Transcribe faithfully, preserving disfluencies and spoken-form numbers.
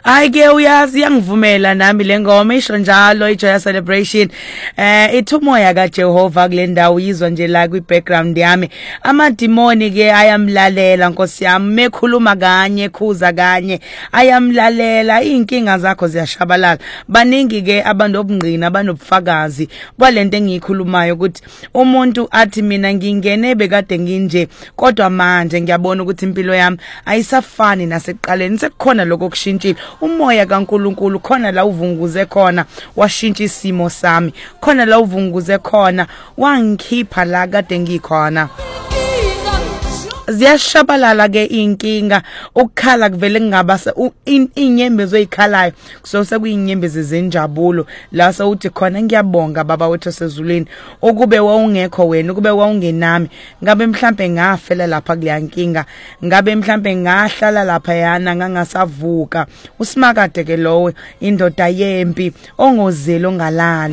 Hayi ke uyazi yangivumela nami lengoma isho njalo iJoy Celebration eh ithumoya kaJehova kule ndawo yizwa nje la kwi background yami amadimoni ke ayamlalela Nkosi yami mekhuluma kanye khuza kanye ayamlalela inkinga zakho ziyashabalala baningi ke abantu obungqina abanobufakazi kwalento engiyikhulumayo ukuthi umuntu athi mina ngingene bekade nginje kodwa manje ngiyabona ukuthi impilo yami ayisafani nasekuqaleni sekukhona lokho kushintshile umoya kaNkuluNkulu khona la uvunguze khona washintsha isimo sami khona la uvunguze khona wangikhipha la kade ngikhona ziyashabalala ke inkinga ukukhala kuvele ngingabasa inyembezo ezikhalayo so sekuyinyembezi zenjabulo la sawuthi khona ngiyabonga baba wethu sezulwini ukube wawungekho wena ukube wawungenami ngabe mhlambe ngafela lapha kule nkinga ngabe mhlambe ngahlala lapha yana ngangasavuka usimakade ke lowe indoda yempi ongozelo ngalala